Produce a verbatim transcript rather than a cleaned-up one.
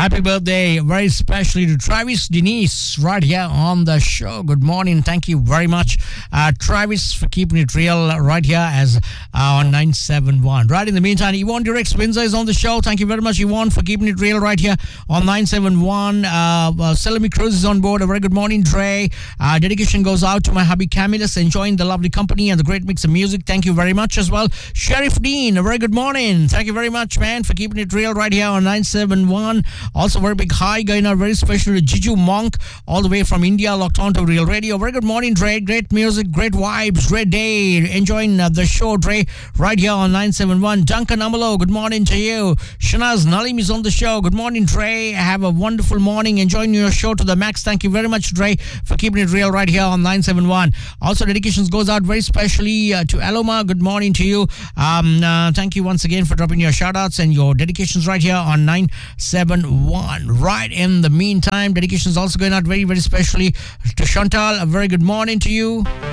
Happy birthday, very especially to Travis Denise right here on the show. Good morning. Thank you very much, uh, Travis, for keeping it real right here as uh, on nine seven one. Right, in the meantime, Yvonne Durex Windsor is on the show. Thank you very much, Yvonne, for keeping it real right here on nine seven one. Uh, uh, Salami Cruz is on board. A very good morning, Dre. Uh, dedication goes out to my hubby Camillus, enjoying the lovely company and the great mix of music. Thank you very much as well. Sheriff Dean, a very good morning. Thank you very much, man, for keeping it real right here on nine seven one. Also, very big hi going out, very special to Jiju Monk, all the way from India, locked on to Real Radio. Very good morning, Dre. Great music, great vibes, great day. Enjoying uh, the show, Dre, right here on nine seven one. Duncan Amalo, good morning to you. Shanaz Nalim is on the show. Good morning, Dre. Have a wonderful morning. Enjoying your show to the max. Thank you very much, Dre, for keeping it real right here on nine seven one. Also, dedications goes out very specially uh, to Aloma. Good morning to you. Um, uh, thank you once again for dropping your shout outs and your dedications right here on nine seven one. Right, in the meantime, dedications also going out very, very specially to Chantal. A very good morning to you.